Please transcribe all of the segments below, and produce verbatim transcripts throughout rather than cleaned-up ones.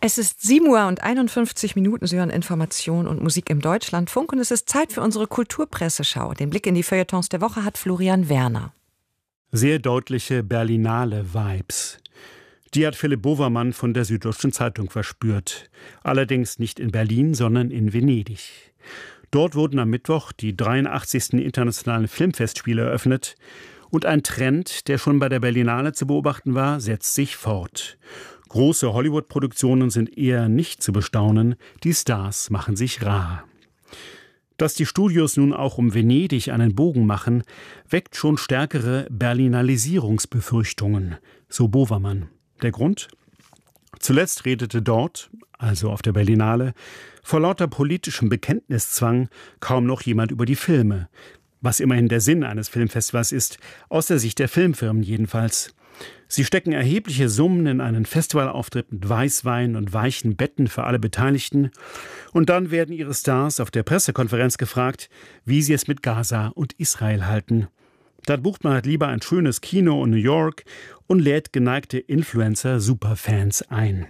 Es ist sieben Uhr und einundfünfzig Minuten. Sie hören Information und Musik im Deutschlandfunk und es ist Zeit für unsere Kulturpresseschau. Den Blick in die Feuilletons der Woche hat Florian Werner. Sehr deutliche Berlinale-Vibes. Die hat Philipp Bovermann von der Süddeutschen Zeitung verspürt. Allerdings nicht in Berlin, sondern in Venedig. Dort wurden am Mittwoch die dreiundachtzigsten Internationalen Filmfestspiele eröffnet. Und ein Trend, der schon bei der Berlinale zu beobachten war, setzt sich fort. Große Hollywood-Produktionen sind eher nicht zu bestaunen, die Stars machen sich rar. Dass die Studios nun auch um Venedig einen Bogen machen, weckt schon stärkere Berlinalisierungsbefürchtungen, so Bovermann. Der Grund? Zuletzt redete dort, also auf der Berlinale, vor lauter politischem Bekenntniszwang kaum noch jemand über die Filme, was immerhin der Sinn eines Filmfestivals ist, aus der Sicht der Filmfirmen jedenfalls. Sie stecken erhebliche Summen in einen Festivalauftritt mit Weißwein und weichen Betten für alle Beteiligten. Und dann werden ihre Stars auf der Pressekonferenz gefragt, wie sie es mit Gaza und Israel halten. Da bucht man halt lieber ein schönes Kino in New York und lädt geneigte Influencer-Superfans ein.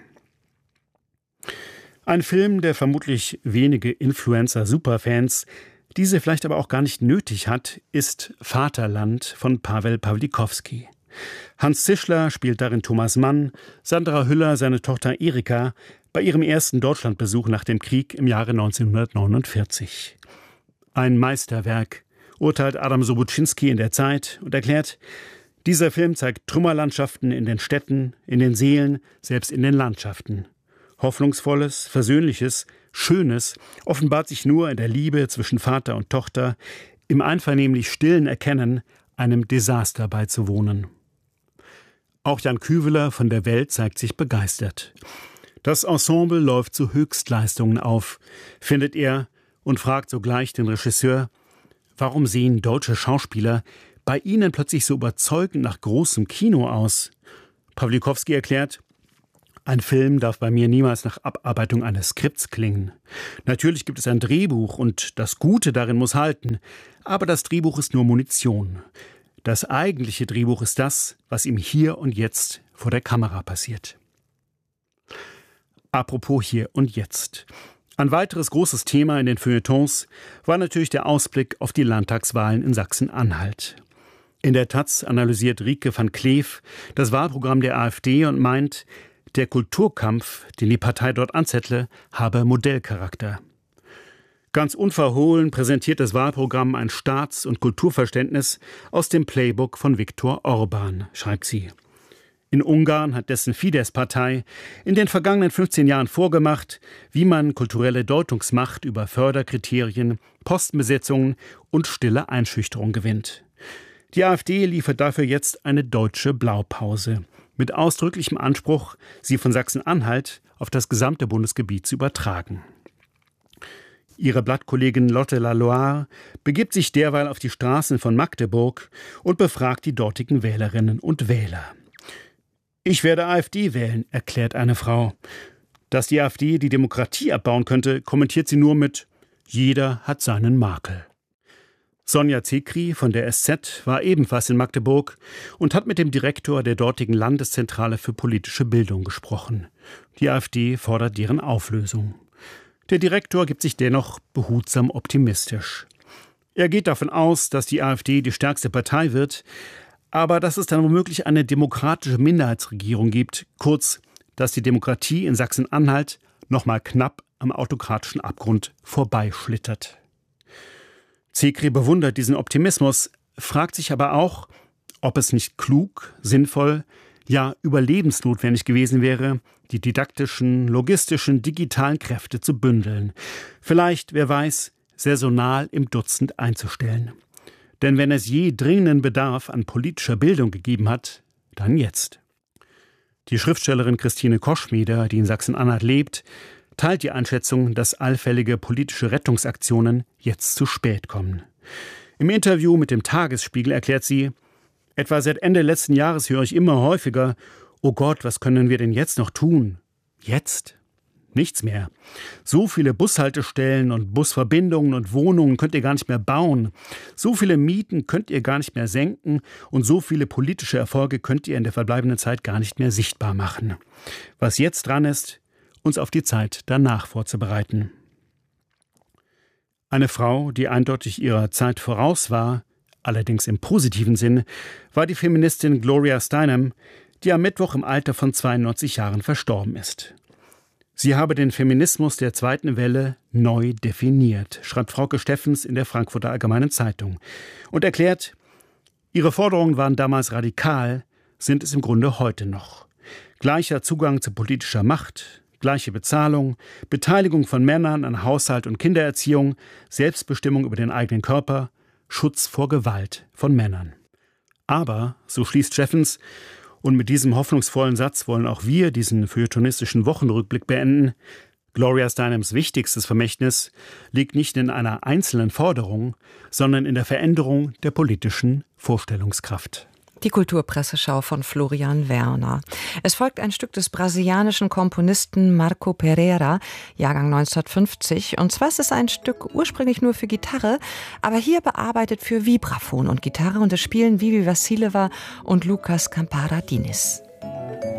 Ein Film, der vermutlich wenige Influencer-Superfans, diese vielleicht aber auch gar nicht nötig hat, ist Vaterland von Paweł Pawlikowski. Hans Zischler spielt darin Thomas Mann, Sandra Hüller seine Tochter Erika bei ihrem ersten Deutschlandbesuch nach dem Krieg im Jahre neunzehnhundertneunundvierzig. Ein Meisterwerk, urteilt Adam Sobuczynski in der Zeit und erklärt, dieser Film zeigt Trümmerlandschaften in den Städten, in den Seelen, selbst in den Landschaften. Hoffnungsvolles, Versöhnliches, Schönes offenbart sich nur in der Liebe zwischen Vater und Tochter, im einvernehmlich stillen Erkennen, einem Desaster beizuwohnen. Auch Jan Küveler von der Welt zeigt sich begeistert. Das Ensemble läuft zu Höchstleistungen auf, findet er und fragt sogleich den Regisseur, warum sehen deutsche Schauspieler bei ihnen plötzlich so überzeugend nach großem Kino aus? Pawlikowski erklärt, ein Film darf bei mir niemals nach Abarbeitung eines Skripts klingen. Natürlich gibt es ein Drehbuch und das Gute darin muss halten, aber das Drehbuch ist nur Munition. Das eigentliche Drehbuch ist das, was ihm hier und jetzt vor der Kamera passiert. Apropos hier und jetzt. Ein weiteres großes Thema in den Feuilletons war natürlich der Ausblick auf die Landtagswahlen in Sachsen-Anhalt. In der Taz analysiert Rieke van Kleef das Wahlprogramm der AfD und meint, der Kulturkampf, den die Partei dort anzettle, habe Modellcharakter. Ganz unverhohlen präsentiert das Wahlprogramm ein Staats- und Kulturverständnis aus dem Playbook von Viktor Orban, schreibt sie. In Ungarn hat dessen Fidesz-Partei in den vergangenen fünfzehn Jahren vorgemacht, wie man kulturelle Deutungsmacht über Förderkriterien, Postenbesetzungen und stille Einschüchterung gewinnt. Die AfD liefert dafür jetzt eine deutsche Blaupause, mit ausdrücklichem Anspruch, sie von Sachsen-Anhalt auf das gesamte Bundesgebiet zu übertragen. Ihre Blattkollegin Lotte Laloire begibt sich derweil auf die Straßen von Magdeburg und befragt die dortigen Wählerinnen und Wähler. Ich werde AfD wählen, erklärt eine Frau. Dass die AfD die Demokratie abbauen könnte, kommentiert sie nur mit jeder hat seinen Makel. Sonja Zekri von der S Z war ebenfalls in Magdeburg und hat mit dem Direktor der dortigen Landeszentrale für politische Bildung gesprochen. Die AfD fordert deren Auflösung. Der Direktor gibt sich dennoch behutsam optimistisch. Er geht davon aus, dass die AfD die stärkste Partei wird, aber dass es dann womöglich eine demokratische Minderheitsregierung gibt, kurz, dass die Demokratie in Sachsen-Anhalt noch mal knapp am autokratischen Abgrund vorbeischlittert. Zekri bewundert diesen Optimismus, fragt sich aber auch, ob es nicht klug, sinnvoll, ja überlebensnotwendig gewesen wäre, die didaktischen, logistischen, digitalen Kräfte zu bündeln. Vielleicht, wer weiß, saisonal im Dutzend einzustellen. Denn wenn es je dringenden Bedarf an politischer Bildung gegeben hat, dann jetzt. Die Schriftstellerin Christine Koschmieder, die in Sachsen-Anhalt lebt, teilt die Einschätzung, dass allfällige politische Rettungsaktionen jetzt zu spät kommen. Im Interview mit dem Tagesspiegel erklärt sie, etwa seit Ende letzten Jahres höre ich immer häufiger, oh Gott, was können wir denn jetzt noch tun? Jetzt? Nichts mehr. So viele Bushaltestellen und Busverbindungen und Wohnungen könnt ihr gar nicht mehr bauen. So viele Mieten könnt ihr gar nicht mehr senken und so viele politische Erfolge könnt ihr in der verbleibenden Zeit gar nicht mehr sichtbar machen. Was jetzt dran ist, uns auf die Zeit danach vorzubereiten. Eine Frau, die eindeutig ihrer Zeit voraus war, allerdings im positiven Sinn, war die Feministin Gloria Steinem, die am Mittwoch im Alter von zweiundneunzig Jahren verstorben ist. Sie habe den Feminismus der zweiten Welle neu definiert, schreibt Frauke Steffens in der Frankfurter Allgemeinen Zeitung und erklärt, ihre Forderungen waren damals radikal, sind es im Grunde heute noch. Gleicher Zugang zu politischer Macht, gleiche Bezahlung, Beteiligung von Männern an Haushalt und Kindererziehung, Selbstbestimmung über den eigenen Körper, Schutz vor Gewalt von Männern. Aber, so schließt Steffens, und mit diesem hoffnungsvollen Satz wollen auch wir diesen feuilletonistischen Wochenrückblick beenden, Gloria Steinems wichtigstes Vermächtnis liegt nicht in einer einzelnen Forderung, sondern in der Veränderung der politischen Vorstellungskraft. Die Kulturpresseschau von Florian Werner. Es folgt ein Stück des brasilianischen Komponisten Marco Pereira, Jahrgang neunzehnhundertfünfzig. Und zwar ist es ein Stück ursprünglich nur für Gitarre, aber hier bearbeitet für Vibraphon und Gitarre. Und es spielen Vivi Vassileva und Lucas Campara-Diniz.